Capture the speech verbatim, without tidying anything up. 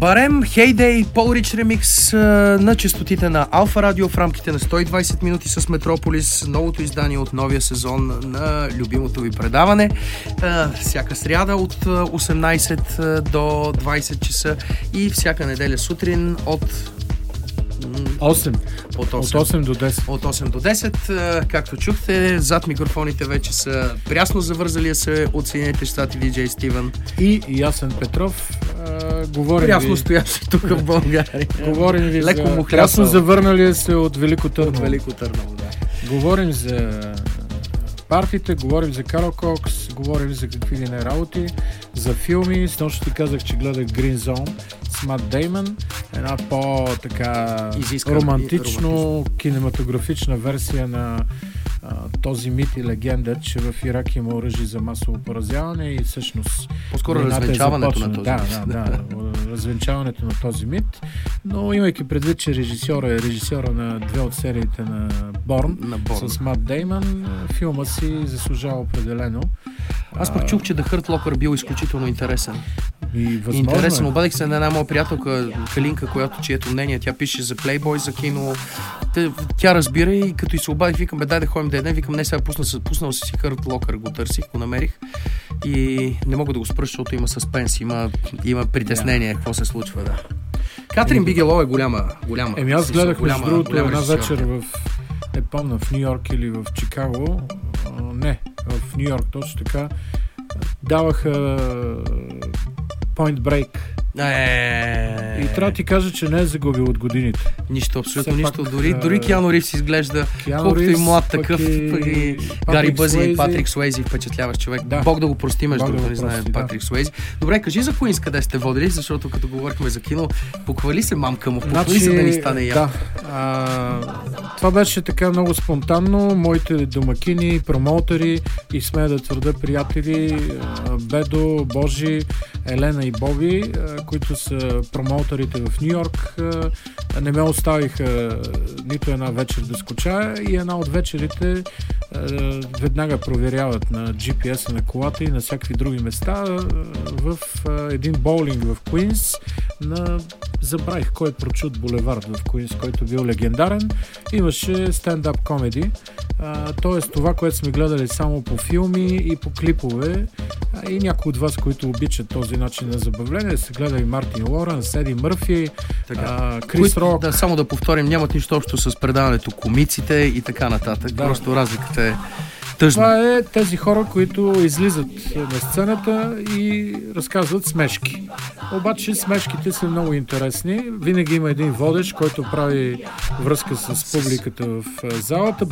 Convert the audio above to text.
Барем, Хейдей, Пол Рич ремикс на честотите на Алфа Радио в рамките на сто и двайсет минути с Метрополис, новото издание от новия сезон на любимото ви предаване. Всяка сряда от осемнайсет до двайсет часа и всяка неделя сутрин от осем. От осем. От осем до десет. От осем до десет. Както чухте, зад микрофоните вече са прясно завързалия се от Съединените щати диджей Стивън. И Ясен Петров. А, говорим прясно ви... стоящи тук в България. Говорим ви леко за... му Прясно завърналия се от Велико Търново. От Велико Търново, да. Говорим за партиите, говорим за Карл Кокс, говорим за какви ли не работи, за филми. Снощи ти казах, че гледах Green Zone с Мат Деймън. Една по-така Изискан, романтично, романтично кинематографична версия на а, този мит и легенда, че в Ирак има оръжие за масово поразяване и всъщност по-скоро развенчаването на този да, мит. Да, да, развенчаването на този мит. Но имайки предвид, че режисьора е режисьора на две от сериите на Борн, на Борн. с Мат Деймън, филма си заслужава определено. Аз пък чух, че The Hurt Locker бил изключително интересен. И Интересен, е. обадих се на една моя приятелка Калинка, която чието мнение, тя пише за Playboy, за кино. Тя, тя разбира и като и се обадих, викам, бе, дай да ходим да едем, викам, не, сега пусна, пуснал си си Hurt Locker, го търсих, го намерих и не мога да го спра, защото има съспенс, има, има притеснение, yeah. какво се случва, да. Катрин Бигело е голяма, голяма. Еми аз гледах голяма, между другото една режисьор. вечер в, не помня, в Ню Йорк или в Чикаго, а, не, в Ню Йорк точно така, даваха Point Break. Е... И трябва да ти кажа, че не е загубил от годините. Нищо, абсолютно Все нищо. пак, Дори, дори Киану Ривз изглежда, Киану колкото Ривз, и млад такъв, и... и Гари Бъзи и Патрик Суейзи, впечатляващ човек. Да. Бог да го прости, между другото, да не прости, знаем да. Патрик Суейзи. Добре, кажи за Куинс къде сте водили, защото като говорихме за кино, похвали се мамка му, похвали значи, се да ни стане яко. Да. А, това беше така много спонтанно. Моите домакини, промоутери и смея да твърда приятели Бедо, Божи, Елена и Боби, които са промоутерите в Ню Йорк, не ме оставиха нито една вечер да скучая и една от вечерите веднага проверяват на джи пи ес-а на колата и на всякакви други места в един боулинг в Куинс на... Забравих кой е прочут булевард в Куинс, който бил легендарен. Имаше стендъп комеди, т.е. това, което сме гледали само по филми и по клипове а, и някои от вас, които обичат този начин на забавление, се гледа и Мартин Лоренс, Еди Мърфи, а, Крис които, Рок. Да, само да повторим, нямат нищо общо с предаването комиците и така нататък. Да. Просто разликата е тъжна. Това е тези хора, които излизат на сцената и разказват смешки. Обаче смешките са много интересни. Винаги има един водещ, който прави връзка с публиката в залата.